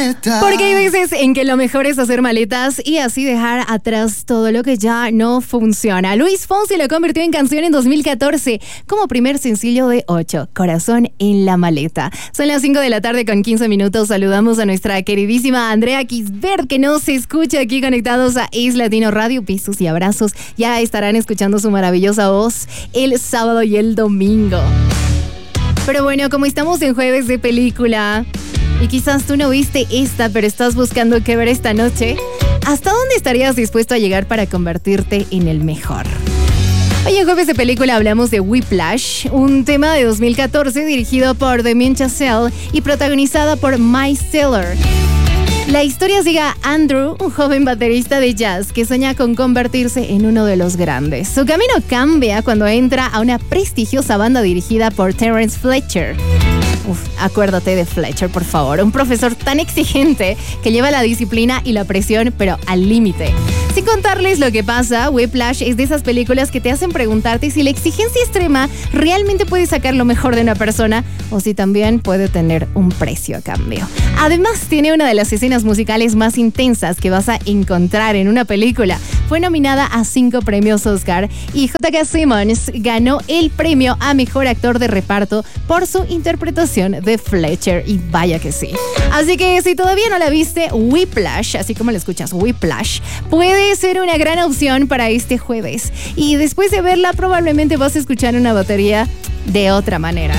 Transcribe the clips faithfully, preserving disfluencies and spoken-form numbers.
Porque hay veces en que lo mejor es hacer maletas y así dejar atrás todo lo que ya no funciona. Luis Fonsi lo convirtió en canción en dos mil catorce como primer sencillo de ocho, Corazón en la maleta. Son las cinco de la tarde con quince minutos. Saludamos a nuestra queridísima Andrea Kisbert, que nos escucha aquí conectados a Is Latino Radio. Besos y abrazos. Ya estarán escuchando su maravillosa voz el sábado y el domingo. Pero bueno, como estamos en jueves de película y quizás tú no viste esta, pero estás buscando qué ver esta noche, ¿hasta dónde estarías dispuesto a llegar para convertirte en el mejor? Hoy en Jueves de Película hablamos de Whiplash, un tema de dos mil catorce dirigido por Damien Chazelle y protagonizada por Miles Teller. La historia sigue a Andrew, un joven baterista de jazz que sueña con convertirse en uno de los grandes. Su camino cambia cuando entra a una prestigiosa banda dirigida por Terence Fletcher. Uf, acuérdate de Fletcher, por favor. Un profesor tan exigente que lleva la disciplina y la presión, pero al límite. Sin contarles lo que pasa, Whiplash es de esas películas que te hacen preguntarte si la exigencia extrema realmente puede sacar lo mejor de una persona o si también puede tener un precio a cambio. Además, tiene una de las escenas musicales más intensas que vas a encontrar en una película. Fue nominada a cinco premios Oscar y J K. Simmons ganó el premio a Mejor Actor de Reparto por su interpretación de Fletcher, y vaya que sí. Así que si todavía no la viste, Whiplash, así como la escuchas, Whiplash, puede ser una gran opción para este jueves. Y después de verla, probablemente vas a escuchar una batería de otra manera.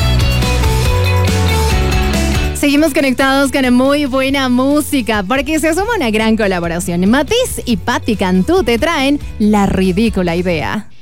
Seguimos conectados con muy buena música porque se asoma una gran colaboración. Matiz y Patti Cantú te traen La Ridícula Idea.